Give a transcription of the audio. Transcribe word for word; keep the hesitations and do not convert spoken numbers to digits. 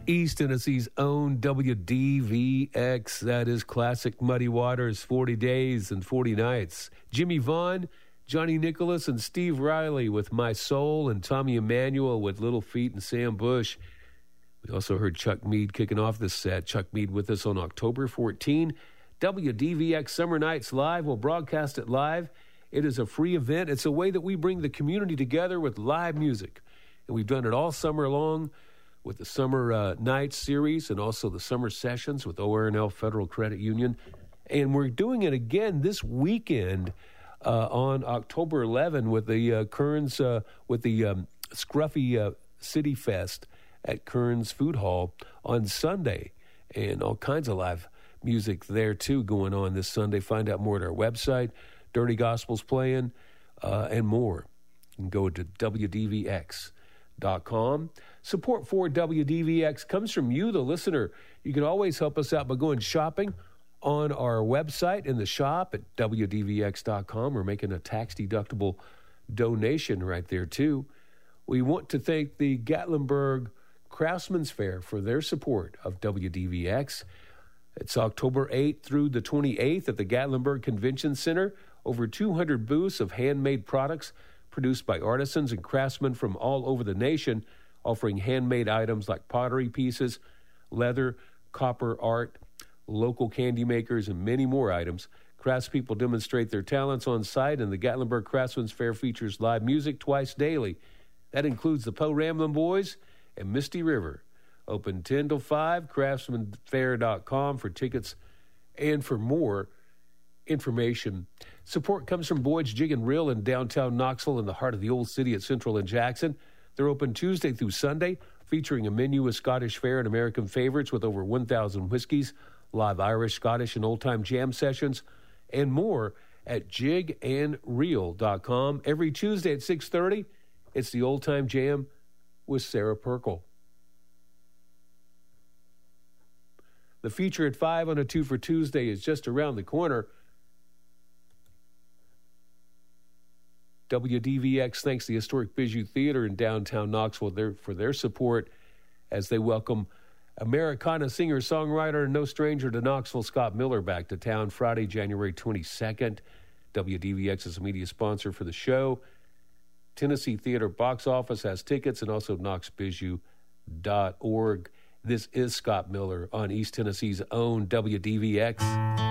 East Tennessee's own W D V X. That is classic Muddy Waters, forty days and forty nights. Jimmy Vaughn, Johnny Nicholas, and Steve Riley with My Soul, and Tommy Emmanuel with Little Feat and Sam Bush. We also heard Chuck Mead kicking off this set. Chuck Mead with us on October fourteenth. W D V X Summer Nights Live. We'll broadcast it live. It is a free event. It's a way that we bring the community together with live music. And we've done it all summer long with the Summer uh, Nights series and also the Summer Sessions with O R N L Federal Credit Union. And we're doing it again this weekend uh, on October eleventh with the uh, Kearns, uh, with the um, Scruffy uh, City Fest at Kearns Food Hall on Sunday. And all kinds of live music there, too, going on this Sunday. Find out more at our website. Dirty Gospel's playing, uh, and more. You can go to W D V X dot com. Support for W D V X comes from you, the listener. You can always help us out by going shopping on our website in the shop at W D V X dot com or making a tax-deductible donation right there, too. We want to thank the Gatlinburg Craftsman's Fair for their support of W D V X. It's October eighth through the twenty-eighth at the Gatlinburg Convention Center. Over two hundred booths of handmade products produced by artisans and craftsmen from all over the nation, offering handmade items like pottery pieces, leather, copper art, local candy makers, and many more items. Craftspeople demonstrate their talents on site, and the Gatlinburg Craftsman's Fair features live music twice daily. That includes the Poe Ramblin' Boys and Misty River. Open ten till five, craftsman fair dot com for tickets and for more information. Support comes from Boyd's Jig and Reel in downtown Knoxville in the heart of the old city at Central and Jackson. They're open Tuesday through Sunday, featuring a menu of Scottish fare and American favorites with over one thousand whiskeys, live Irish, Scottish, and old-time jam sessions, and more at jig and reel dot com. Every Tuesday at six thirty, it's the Old Time Jam with Sarah Perkle. The feature at five on a two for Tuesday is just around the corner. W D V X thanks the Historic Bijou Theater in downtown Knoxville there for their support as they welcome Americana singer-songwriter and no stranger to Knoxville, Scott Miller, back to town Friday, January twenty-second. W D V X is a media sponsor for the show. Tennessee Theater Box Office has tickets, and also knox bijou dot org. This is Scott Miller on East Tennessee's own W D V X.